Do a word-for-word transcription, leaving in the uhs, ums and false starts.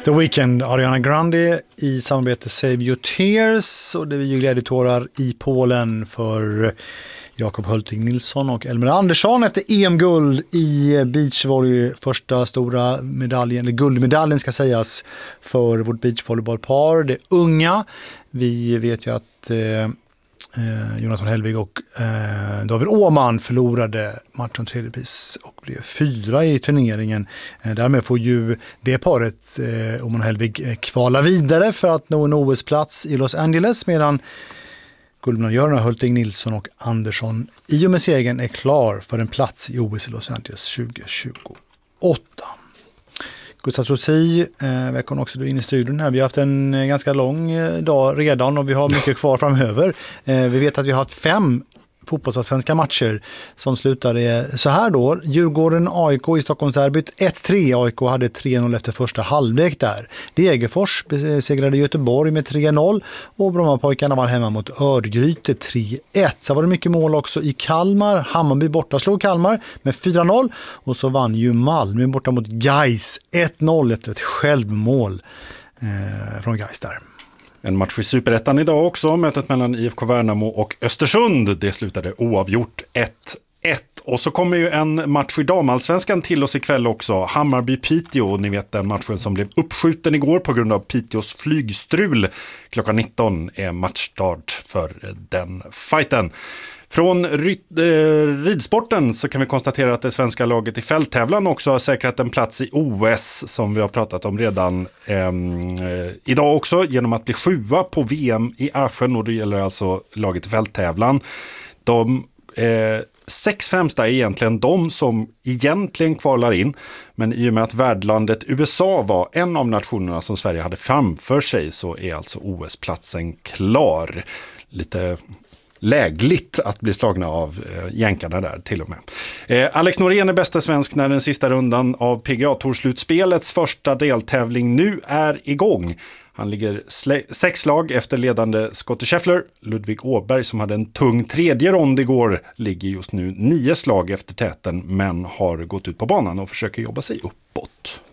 The Weeknd, Ariana Grande i samarbete Save Your Tears, och det är ju glädjetårar i Polen för Jakob Hulting Nilsson och Elmer Andersson efter E M-guld i beachvolley, första stora medaljen, eller guldmedaljen ska sägas, för vårt beachvolleybollpar, det unga. Vi vet ju att eh, Jonathan Hellvig och eh, David Åhman förlorade matchen tredje pris och blev fyra i turneringen. Eh, därmed får ju det paret, eh, Åhman och Hellvig, kvala vidare för att nå en O S-plats i Los Angeles, medan guldmedaljörerna Hulting Nilsson och Andersson i och med segern är klar för en plats i O S i Los Angeles tjugo tjugoåtta. Gustav Trosi, eh, välkommen också du in i studion här. Vi har haft en eh, ganska lång eh, dag redan och vi har mycket kvar framöver. Eh, vi vet att vi har haft fem fotbollsallsvenska matcher som slutade så här då. Djurgården A I K i Stockholmsderbyt ett tre. A I K hade tre noll efter första halvlek där. Degerfors besegrade Göteborg med tre noll och Brommapojkarna var hemma mot Örgryte tre ett. Så var det mycket mål också i Kalmar. Hammarby borta slog Kalmar med fyra noll och så vann ju Malmö borta mot Gais ett noll efter ett självmål eh, från Gais där. En match i Superettan idag också, mötet mellan I F K Värnamo och Östersund. Det slutade oavgjort ett ett. Och så kommer ju en match i damallsvenskan till oss ikväll också. Hammarby-Piteå, ni vet den matchen som blev uppskjuten igår på grund av Piteås flygstrul. Klockan nitton är matchstart för den fighten. Från rid, eh, ridsporten så kan vi konstatera att det svenska laget i fälttävlan också har säkrat en plats i O S som vi har pratat om redan eh, idag också, genom att bli sjua på V M i Aschen, och det gäller alltså laget i fälttävlan. De eh, sex främsta är egentligen de som egentligen kvalar in, men i och med att värdlandet U S A var en av nationerna som Sverige hade framför sig så är alltså O S-platsen klar. Lite lägligt att bli slagna av eh, jänkarna där till och med. Eh, Alex Norén är bästa svensk när den sista rundan av P G A-tourslutspelets första deltävling nu är igång. Han ligger sle- sex slag efter ledande Scottie Scheffler. Ludvig Åberg, som hade en tung tredje rond igår, ligger just nu nio slag efter täten men har gått ut på banan och försöker jobba sig uppåt.